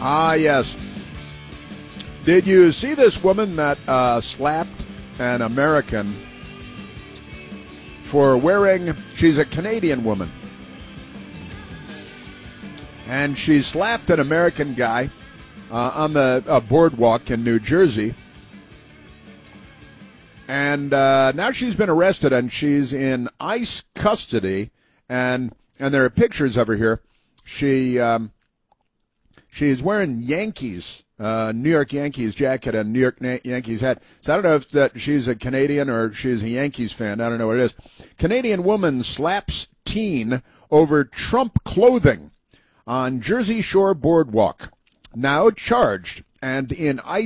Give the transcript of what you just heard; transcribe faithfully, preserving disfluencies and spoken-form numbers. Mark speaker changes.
Speaker 1: Ah, yes. Did you see this woman that uh, slapped an American for wearing, she's a Canadian woman, and she slapped an American guy uh, on the uh, boardwalk in New Jersey, and uh, now she's been arrested and she's in ICE custody, and and there are pictures of her here. She um, she's wearing Yankees, uh, New York Yankees jacket and New York Na- Yankees hat. So I don't know if that she's a Canadian or she's a Yankees fan. I don't know what it is. Canadian woman slaps teen over Trump clothing on Jersey Shore boardwalk. Now charged and in ICE